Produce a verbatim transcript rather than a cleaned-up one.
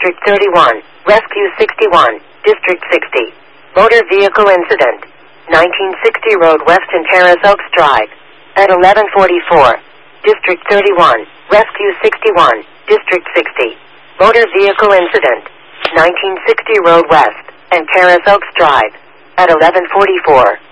District thirty-one, Rescue sixty-one, District sixty. Motor vehicle incident. nineteen sixty Road West in Terrace Oaks Drive. At eleven forty-four. District thirty-one, Rescue sixty-one, District sixty. Motor vehicle incident. nineteen sixty Road West and Terrace Oaks Drive. At eleven forty-four.